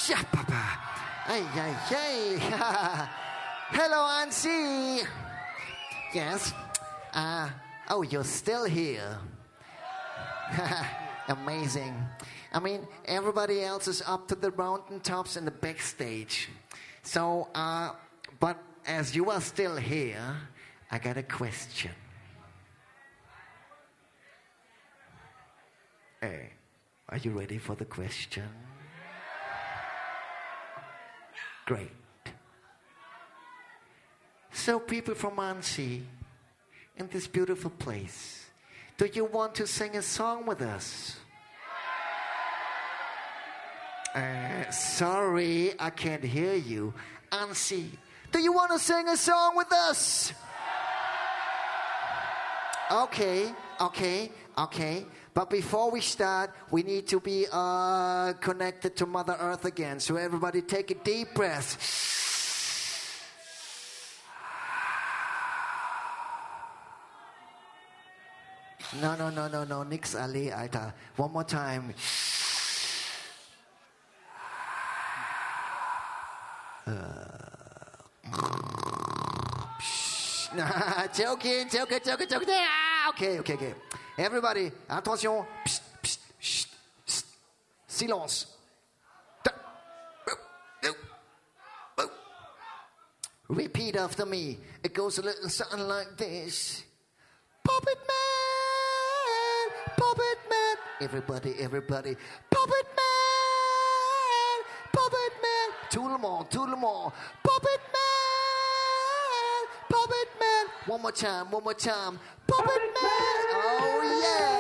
Shapapa. Ay, ay, ay. Hello, Auntie. Yes. Oh, you're still here. Amazing. I mean, everybody else is up to the mountaintops in the backstage. So, but as you are still here, I got a question. Hey, are you ready for the question? Great. So, people from Annecy, in this beautiful place, do you want to sing a song with us? Sorry, I can't hear you. Annecy, do you want to sing a song with us? Okay. But before we start, we need to be connected to Mother Earth again. So everybody take a deep breath. No. Nix Ali, Alter. One more time. Joking. Okay. Everybody, attention. Silence. Repeat after me. It goes a little something like this. Puppet man. Everybody. Puppet man. Tout le monde. Puppet man. One more time. Puppet